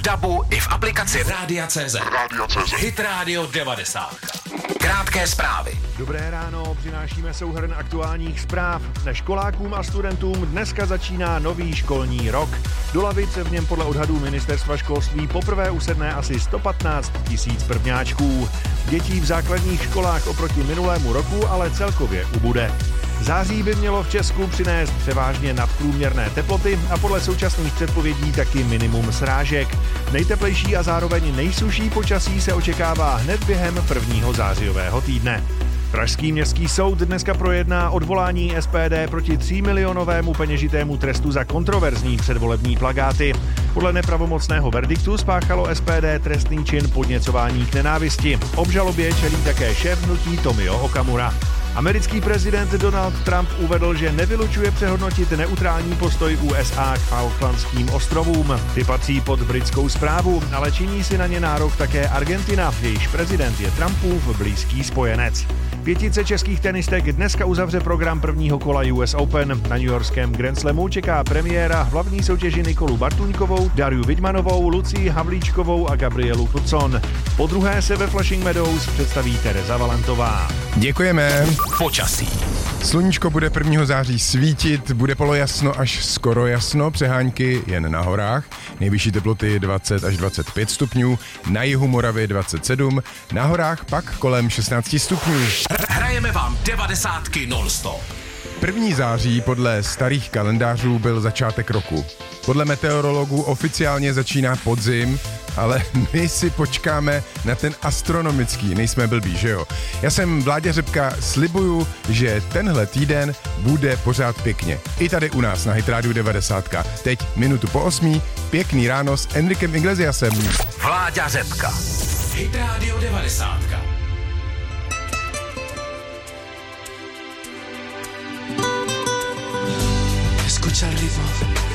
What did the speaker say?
DABu i v aplikaci Rádia.cz. Hit Radio 90. Krátké zprávy. Dobré ráno, přinášíme souhrn aktuálních zpráv. Školákům a studentům dneska začíná nový školní rok. Do lavic v něm podle odhadů ministerstva školství poprvé usedne asi 115 000 prvňáčků. Dětí v základních školách oproti minulému roku ale celkově ubude. Září by mělo v Česku přinést převážně nadprůměrné teploty a podle současných předpovědí taky minimum srážek. Nejteplejší a zároveň nejsušší počasí se očekává hned během prvního zářijového týdne. Pražský městský soud dneska projedná odvolání SPD proti 3 milionovému peněžitému trestu za kontroverzní předvolební plakáty. Podle nepravomocného verdiktu spáchalo SPD trestný čin podněcování k nenávisti. Obžalobě čelí také šéf hnutí Tomio Okamura. Americký prezident Donald Trump uvedl, že nevylučuje přehodnotit neutrální postoj USA k Falklandským ostrovům. Ty patří pod britskou správu, ale činí si na ně nárok také Argentina, jejíž prezident je Trumpův blízký spojenec. Pětice českých tenistek dneska uzavře program prvního kola US Open. Na newyorském Grand Slamu čeká premiéra hlavní soutěži Nikolu Bartuňkovou, Dariu Vidmanovou, Lucii Havlíčkovou a Gabrielu Tucson. Po druhé se ve Flushing Meadows představí Tereza Valentová. Děkujeme. Počasí. Sluníčko bude 1. září svítit, bude polojasno až skoro jasno, přehánky jen na horách, nejvyšší teploty 20 až 25 stupňů, na jihu Moravy 27, na horách pak kolem 16 stupňů. Hrajeme vám 90 non-stop. 1. září podle starých kalendářů byl začátek roku. Podle meteorologů oficiálně začíná podzim, ale my si počkáme na ten astronomický, nejsme blbí, že jo? Já jsem Vláďa Řepka, slibuju, že tenhle týden bude pořád pěkně. I tady u nás na Hit Radio 90. Teď 7:08, pěkný ráno s Enrikem Iglesiasem. Vláďa Řepka. Hit Radio 90. Escucha el ritmo.